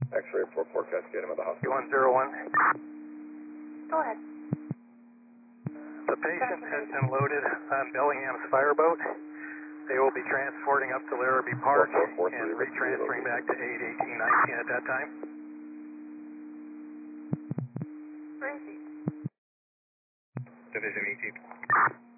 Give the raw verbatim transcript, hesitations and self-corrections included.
X-ray four four, cascade him at the hospital. one zero one. Go ahead. The patient has been loaded on Bellingham's fireboat. They will be transporting up to Larrabee Park four four four three, and retransferring back to eight eighteen nineteen at that time. Where is he? Division eighteen.